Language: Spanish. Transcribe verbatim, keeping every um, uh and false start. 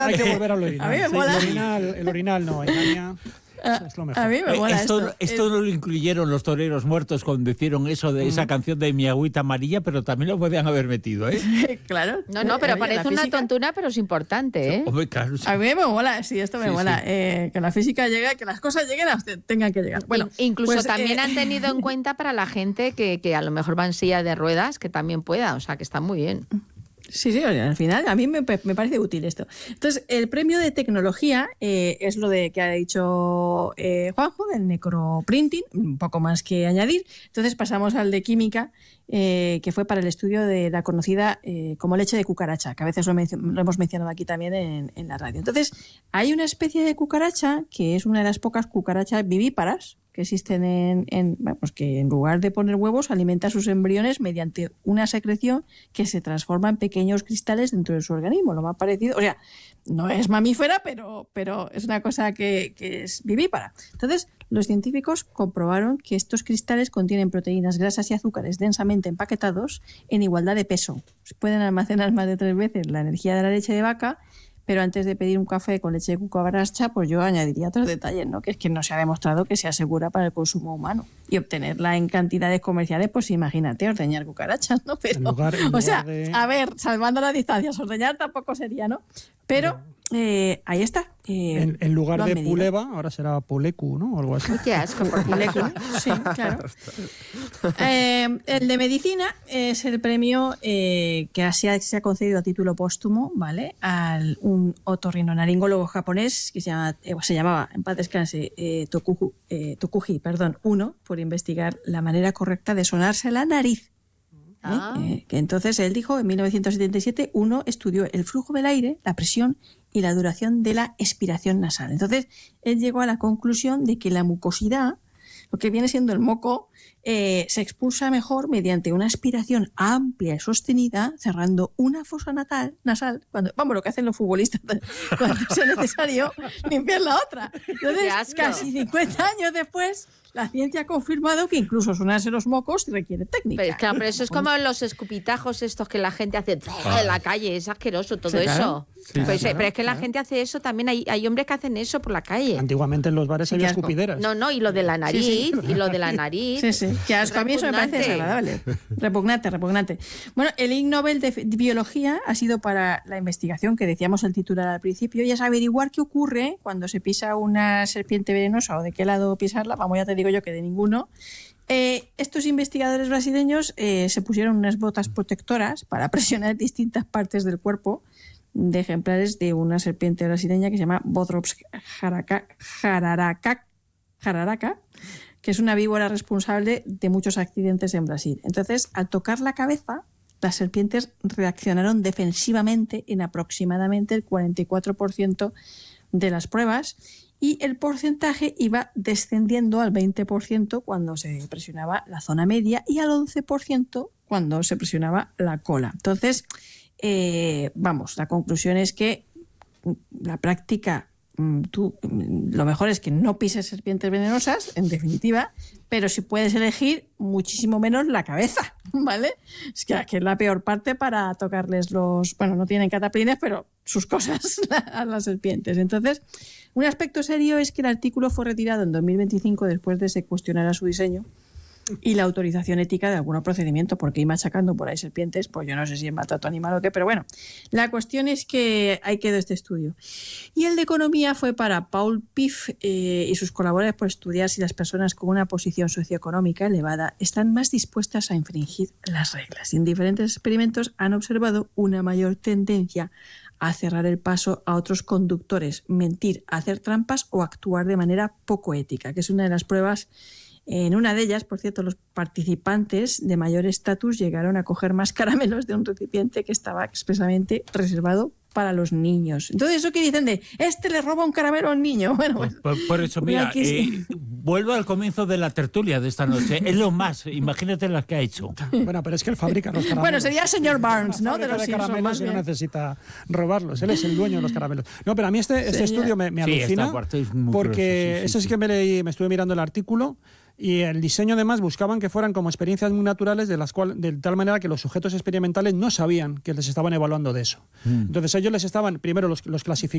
Hay que volver al orinal. A mí me sí, mola. El orinal, el orinal no, Engaña. Es lo mejor. A mí me mola esto. esto. Esto no lo incluyeron los toreros muertos cuando hicieron eso de esa canción de Mi agüita amarilla, pero también lo podían haber metido, ¿eh? Claro. No, no, pero Oye, parece la una física- tontuna, pero es importante, ¿eh? Hombre, claro, sí. A mí me mola, sí, esto me Sí, mola. sí. Eh, que la física llegue, que las cosas lleguen a donde tengan que llegar. Bueno, In- Incluso pues, también eh, han tenido en cuenta para la gente que, que a lo mejor va en silla de ruedas, que también pueda, o sea, que está muy bien. Sí, sí, al final a mí me, me parece útil esto. Entonces, el premio de tecnología eh, es lo de que ha dicho eh, Juanjo, del necroprinting, un poco más que añadir. Entonces pasamos al de química, eh, que fue para el estudio de la conocida eh, como leche de cucaracha, que a veces lo, mencio- lo hemos mencionado aquí también en, en la radio. Entonces, hay una especie de cucaracha que es una de las pocas cucarachas vivíparas que existen en, en bueno, pues que en lugar de poner huevos alimenta a sus embriones mediante una secreción que se transforma en pequeños cristales dentro de su organismo, lo más parecido, o sea, no es mamífera, pero, pero es una cosa que, que es vivípara. Entonces, los científicos comprobaron que estos cristales contienen proteínas, grasas y azúcares densamente empaquetados en igualdad de peso. Se pueden almacenar más de tres veces la energía de la leche de vaca. Pero antes de pedir un café con leche de cucaracha, pues yo añadiría otros detalles, ¿no? Que es que no se ha demostrado que sea segura para el consumo humano. Y obtenerla en cantidades comerciales, pues imagínate, ordeñar cucarachas, ¿no? Pero, En lugar- en o lugar sea, de- a ver, salvando las distancias, ordeñar tampoco sería, ¿no? Pero eh, ahí está. eh, En, en lugar lo han de medido. Puleva, ahora será Pulecu, ¿no? O algo así. Uy, qué asco, por Molécula, sí, claro. Eh, el de medicina es el premio eh, que se ha, se ha concedido a título póstumo, ¿vale? A un otorrinolaringólogo japonés que se, llama, eh, se llamaba, en paz descanse, eh, Tokuju, eh, Tokuji, perdón, uno, por investigar la manera correcta de sonarse la nariz. ¿eh? Ah. Eh, que entonces él dijo, en mil novecientos setenta y siete, uno estudió el flujo del aire, la presión y la duración de la expiración nasal. Entonces, él llegó a la conclusión de que la mucosidad, lo que viene siendo el moco, eh, se expulsa mejor mediante una aspiración amplia y sostenida, cerrando una fosa natal, nasal, cuando, vamos, lo que hacen los futbolistas cuando sea necesario, limpiar la otra. Entonces, ¡Qué asco! casi cincuenta años después, la ciencia ha confirmado que incluso sonarse los mocos requiere técnica. Pero, claro, pero eso es como los escupitajos estos que la gente hace en la calle, es asqueroso todo Sí, claro. eso. Sí, Pues, claro, pero es que la claro. gente hace eso también, hay, hay hombres que hacen eso por la calle. Antiguamente en los bares Sí, había qué asco. escupideras. No, no, y lo de la nariz, Sí, y lo de la nariz. Sí, sí. Que asco, a mí eso me parece Repugnante. desagradable. Repugnante, repugnante. Bueno, el Ig Nobel de Fi- de Biología ha sido para la investigación que decíamos el titular al principio, y es averiguar qué ocurre cuando se pisa una serpiente venenosa o de qué lado pisarla. Vamos, ya te digo yo que de ninguno. Eh, estos investigadores brasileños eh, se pusieron unas botas protectoras para presionar distintas partes del cuerpo de ejemplares de una serpiente brasileña que se llama Bothrops jararaca, jararaca, jararaca, que es una víbora responsable de muchos accidentes en Brasil. Entonces, al tocar la cabeza, las serpientes reaccionaron defensivamente en aproximadamente el cuarenta y cuatro por ciento de las pruebas, y el porcentaje iba descendiendo al veinte por ciento cuando se presionaba la zona media y al once por ciento cuando se presionaba la cola. Entonces, eh, vamos, la conclusión es que la práctica, mm, tú, mm, lo mejor es que no pises serpientes venenosas, en definitiva, pero si puedes elegir, muchísimo menos la cabeza, ¿vale? Es que, que es la peor parte para tocarles los... Bueno, no tienen cataplines, pero sus cosas a las serpientes. Entonces, un aspecto serio es que el artículo fue retirado en dos mil veinticinco después de se cuestionara su diseño y la autorización ética de algún procedimiento, porque ir machacando por ahí serpientes, pues yo no sé si es maltrato animal o qué, pero bueno, la cuestión es que ahí quedó este estudio. Y el de economía fue para Paul Piff eh, y sus colaboradores por estudiar si las personas con una posición socioeconómica elevada están más dispuestas a infringir las reglas. Y en diferentes experimentos han observado una mayor tendencia a cerrar el paso a otros conductores, mentir, hacer trampas o actuar de manera poco ética, que es una de las pruebas. En una de ellas, por cierto, los participantes de mayor estatus llegaron a coger más caramelos de un recipiente que estaba expresamente reservado para los niños. Entonces, ¿eso qué dicen de este le roba un caramelo a un niño? Bueno, pues, Por, por eso, mira, aquí sí. eh, vuelvo al comienzo de la tertulia de esta noche. Es lo más, imagínate las que ha hecho. Bueno, pero es que él fabrica los caramelos. Bueno, sería el señor Barnes, ¿no? De De los de Simpsons, caramelos más y no bien. necesita robarlos. Él es el dueño de los caramelos. No, pero a mí este, este Señor. estudio me, me Sí, alucina esta parte es muy porque curiosa, sí, sí, eso sí sí. que me, leí, me estuve mirando el artículo y el diseño además buscaban que fueran como experiencias muy naturales de las cuales, de tal manera que los sujetos experimentales no sabían que les estaban evaluando de eso. Mm. Entonces ellos les estaban, primero los, los clasificaban